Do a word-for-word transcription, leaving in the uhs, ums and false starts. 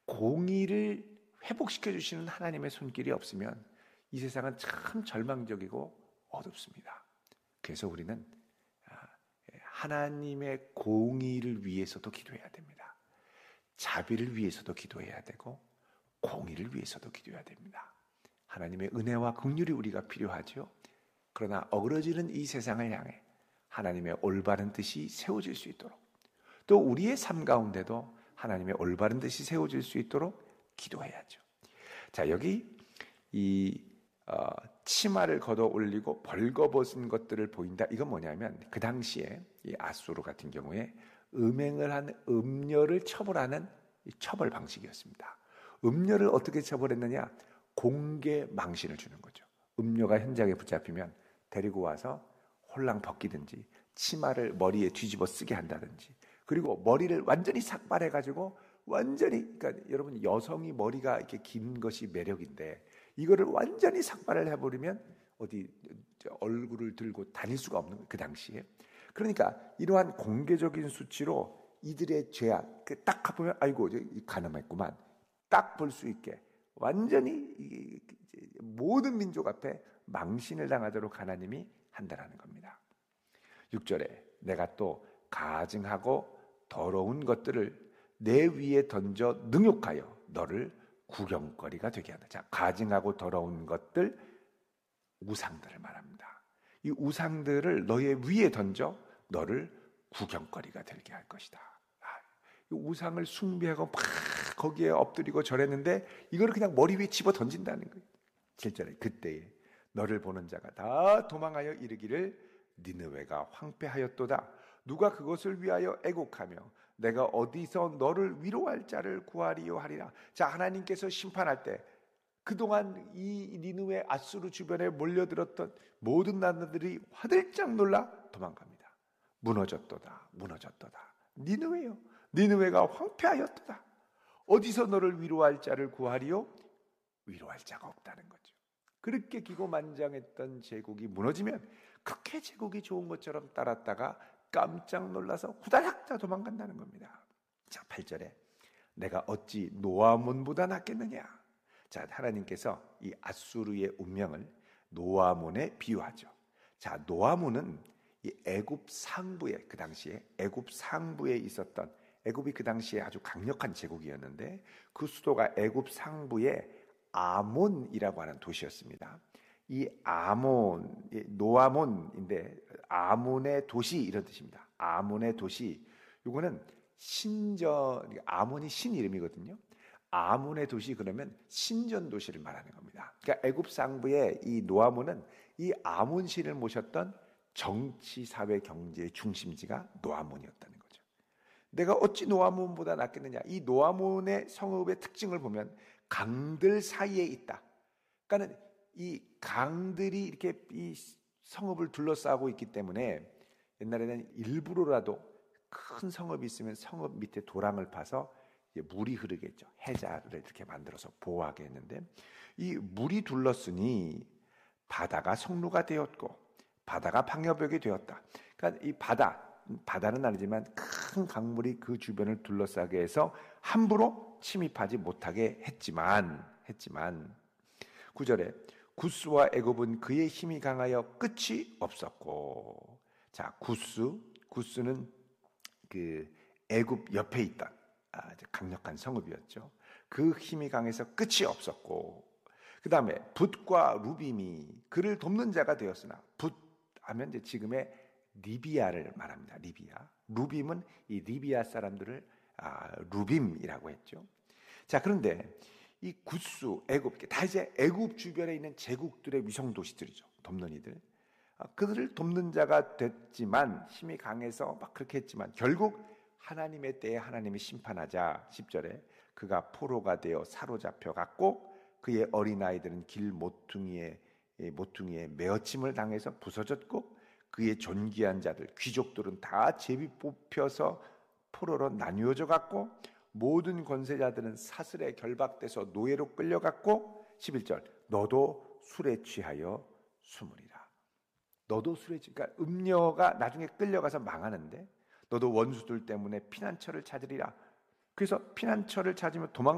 공의를 회복시켜 주시는 하나님의 손길이 없으면 이 세상은 참 절망적이고 어둡습니다. 그래서 우리는 하나님의 공의를 위해서도 기도해야 됩니다. 자비를 위해서도 기도해야 되고 공의를 위해서도 기도해야 됩니다. 하나님의 은혜와 긍휼이 우리가 필요하죠. 그러나 어그러지는 이 세상을 향해 하나님의 올바른 뜻이 세워질 수 있도록, 또 우리의 삶 가운데도 하나님의 올바른 뜻이 세워질 수 있도록 기도해야죠. 자, 여기 이 어, 치마를 걷어 올리고 벌거벗은 것들을 보인다. 이건 뭐냐면 그 당시에 이 아수르 같은 경우에 음행을 한 음녀를 처벌하는 처벌 방식이었습니다. 음녀를 어떻게 처벌했느냐? 공개 망신을 주는 거죠. 음녀가 현장에 붙잡히면 데리고 와서 홀랑 벗기든지 치마를 머리에 뒤집어 쓰게 한다든지, 그리고 머리를 완전히 삭발해가지고 완전히, 그러니까 여러분 여성이 머리가 이렇게 긴 것이 매력인데 이거를 완전히 삭발을 해버리면 어디 얼굴을 들고 다닐 수가 없는 거예요, 그 당시에. 그러니까 이러한 공개적인 수치로 이들의 죄악, 딱 가보면 아이고 가늠했구만, 딱 볼 수 있게 완전히 모든 민족 앞에 망신을 당하도록 하나님이 한다라는 겁니다. 육 절에 내가 또 가증하고 더러운 것들을 내 위에 던져 능욕하여 너를 구경거리가 되게 한다. 자, 가증하고 더러운 것들, 우상들을 말합니다. 이 우상들을 너의 위에 던져 너를 구경거리가 되게 할 것이다. 아, 이 우상을 숭배하고 막 거기에 엎드리고 절했는데 이거를 그냥 머리 위에 집어 던진다는 거예요. 칠 절에 그때에 너를 보는 자가 다 도망하여 이르기를 니느웨가 황폐하였도다. 누가 그것을 위하여 애곡하며 내가 어디서 너를 위로할 자를 구하리요 하리라. 자, 하나님께서 심판할 때 그동안 이 니느웨 아수르 주변에 몰려들었던 모든 나라들이 화들짝 놀라 도망갑니다. 무너졌도다, 무너졌도다. 니느웨요, 니느웨가 황폐하였도다. 어디서 너를 위로할 자를 구하리요? 위로할 자가 없다는 거죠. 그렇게 기고만장했던 제국이 무너지면 그렇게 제국이 좋은 것처럼 따랐다가 깜짝 놀라서 후다닥 다 도망간다는 겁니다. 자, 팔 절에 내가 어찌 노아몬보다 낫겠느냐. 자, 하나님께서 이 아수르의 운명을 노아몬에 비유하죠. 자, 노아몬은 이 애굽 상부에, 그 당시에 애굽 상부에 있었던, 애굽이 그 당시에 아주 강력한 제국이었는데 그 수도가 애굽 상부에 아몬이라고 하는 도시였습니다. 이 아몬, 노아몬인데 아몬의 도시 이런 뜻입니다. 아몬의 도시. 이거는 신전, 아몬이 신 이름이거든요. 아몬의 도시 그러면 신전 도시를 말하는 겁니다. 그러니까 애굽 상부의 이 노아몬은 이 아몬 신을 모셨던 정치, 사회, 경제의 중심지가 노아몬이었다는 거죠. 내가 어찌 노아몬보다 낫겠느냐. 이 노아몬의 성읍의 특징을 보면 강들 사이에 있다. 그러니까 이 강들이 이렇게 이 성읍을 둘러싸고 있기 때문에 옛날에는 일부러라도 큰 성읍이 있으면 성읍 밑에 도랑을 파서 이제 물이 흐르겠죠. 해자를 이렇게 만들어서 보호하게 했는데 이 물이 둘렀으니 바다가 성루가 되었고 바다가 방여벽이 되었다. 그러니까 이 바다, 바다는 아니지만 큰 강물이 그 주변을 둘러싸게 해서 함부로 침입하지 못하게 했지만 했지만 구 절에 구스와 애굽은 그의 힘이 강하여 끝이 없었고. 자, 구스, 구스는 그 애굽 옆에 있던 아주 강력한 성읍이었죠. 그 힘이 강해서 끝이 없었고. 그 다음에 붓과 루빔이 그를 돕는 자가 되었으나, 붓 하면 이제 지금의 리비아를 말합니다. 리비아. 루빔은 이 리비아 사람들을 아, 루빔이라고 했죠. 자, 그런데 이 구스, 애굽, 다 이제 애굽 주변에 있는 제국들의 위성 도시들이죠. 돕는 이들. 그들을 돕는 자가 됐지만 힘이 강해서 막 그렇게 했지만 결국 하나님의 때에 하나님이 심판하자 십 절에 그가 포로가 되어 사로잡혀 갔고 그의 어린아이들은 길 모퉁이에 모퉁이에 메어침을 당해서 부서졌고 그의 존귀한 자들 귀족들은 다 제비 뽑혀서 포로로 나뉘어져 갔고 모든 권세자들은 사슬에 결박돼서 노예로 끌려갔고 십일 절 너도 술에 취하여 숨으리라. 너도 술에 취, 그러니까 음녀가 나중에 끌려가서 망하는데 너도 원수들 때문에 피난처를 찾으리라. 그래서 피난처를 찾으면 도망